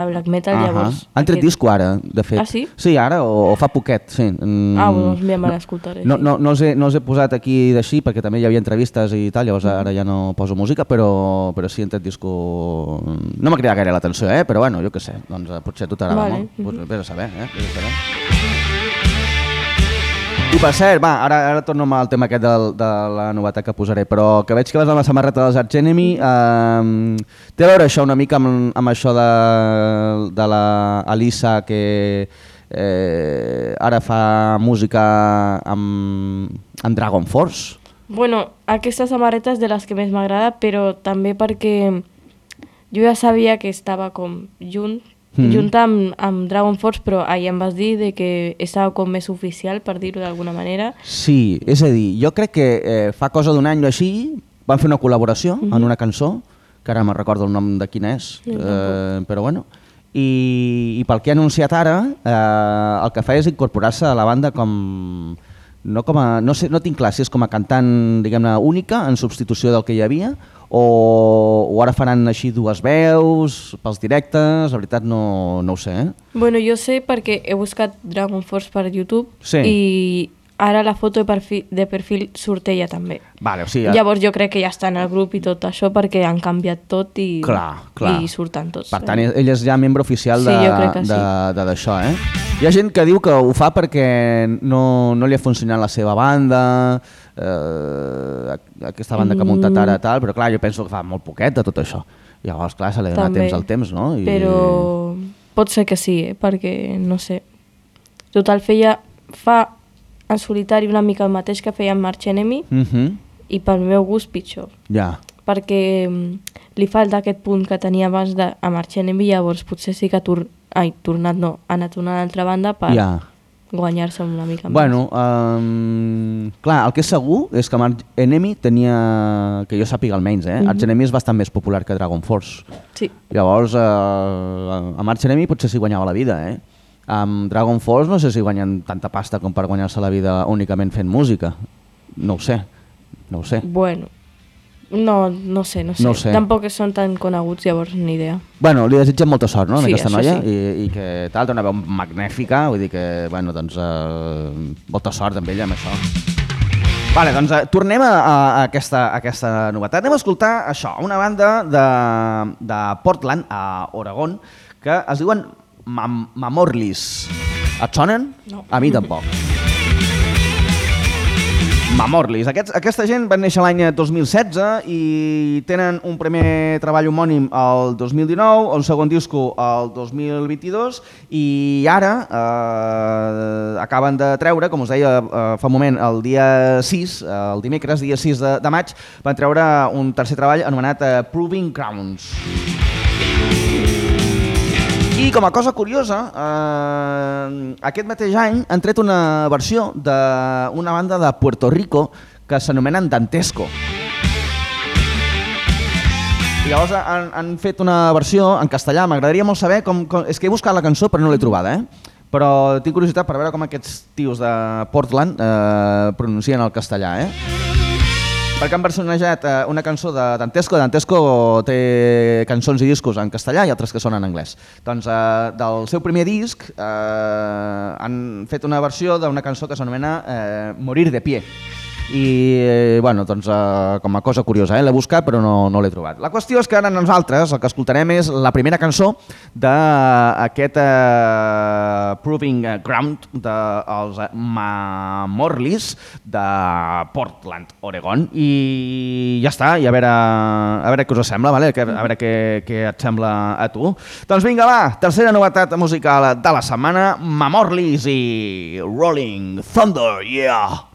black metal, llavors... Han tret disco ara, de fet. Ah, sí? Sí, ara, o fa poquet, sí. Doncs me l'escoltaré. No els he posat aquí d'així, perquè també hi havia entrevistes i tal, llavors ara ja no poso música, però sí, han tret disco... No m'ha cridat gaire l'atenció, però bueno, jo què sé, doncs potser a tu t'agrada molt. Vés a saber, vés a saber. I per cert, ara torno al tema aquest de la novetat que posaré, però que veig que vas amb la samarreta dels Arch Enemy. Té a veure això una mica amb això de la Alissa, que ara fa música amb Dragon Force? Bueno, aquesta samarreta és de les que més m'agrada, però també perquè jo ja sabia que estava com junt amb Dragon Force, però ahir em vas dir que estava com més oficial, per dir-ho d'alguna manera. Sí, és a dir, jo crec que fa cosa d'un any o així van fer una col·laboració en una cançó, que ara me'n recordo el nom de quina és, però bueno, i pel que ha anunciat ara, el que fa és incorporar-se a la banda com... No tinc clar si és com a cantant, diguem-ne, única, en substitució del que hi havia, o ara faran així dues veus pels directes, la veritat no ho sé. Bueno, jo sé perquè he buscat Dragon Force per YouTube i ara la foto de perfil surt ella també. Vale, o sigui, llavors jo crec que ja està en el grup i tot això perquè han canviat tot i surten tots. Per tant, ella és ja membre oficial d'això. Hi ha gent que diu que ho fa perquè no li ha funcionat la seva banda, aquesta banda que ha muntat ara tal, però clar, jo penso que fa molt poquet de tot això. Llavors, clar, se li ha donat temps al temps, no? Però pot ser que sí, perquè no sé. Total, fa en solitari una mica el mateix que feia amb Arch Enemy i pel meu gust pitjor. Perquè li falta aquest punt que tenia abans amb Arch Enemy, llavors potser sí que ha anat una altra banda per guanyar-se una mica més. Bueno, clar, el que és segur és que amb Arch Enemy tenia, que jo sàpiga almenys, Arch Enemy és bastant més popular que Dragon Force. Sí. Llavors, amb Arch Enemy potser s'hi guanyava la vida, Amb Dragon Force no sé si guanyen tanta pasta com per guanyar-se la vida únicament fent música. No ho sé. Bueno, no sé. Tampoc són tan coneguts, llavors ni idea. Bueno, li desitgem molta sort, no, a aquesta noia, sí. I que tal, té una veu magnífica, vull dir que, bueno, doncs, molta sort amb ella, amb això. Vale, doncs tornem a aquesta novetat. Anem a escoltar això, una banda de Portland, a Oregon, que es diuen Mamorlis. Et sonen? No. A mi tampoc. Mamorlis. Aquesta gent van néixer l'any 2016 i tenen un primer treball homònim el 2019, un segon disco el 2022 i ara acaben de treure, com us deia fa un moment, el dia 6, el dimecres, dia 6 de maig, van treure un tercer treball anomenat Proving Grounds. I com a cosa curiosa, aquest mateix any han tret una versió d'una banda de Puerto Rico que s'anomenen Dantesco. I llavors han fet una versió en castellà. M'agradaria molt saber com... És que he buscat la cançó però no l'he trobada, però tinc curiositat per veure com aquests tios de Portland pronuncien el castellà, perquè han versionejat una cançó de Dantesco. Dantesco té cançons i discos en castellà i altres que són en anglès. Doncs del seu primer disc han fet una versió d'una cançó que s'anomena Morir de pie. I, bueno, doncs, com a cosa curiosa, l'he buscat però no l'he trobat. La qüestió és que ara nosaltres el que escoltarem és la primera cançó d'aquest Proving Ground dels Mamorlis de Portland, Oregon. I ja està, i a veure què us sembla, vale? A veure què et sembla a tu. Doncs vinga, va, tercera novetat musical de la setmana, Mamorlis i Rolling Thunder, yeah!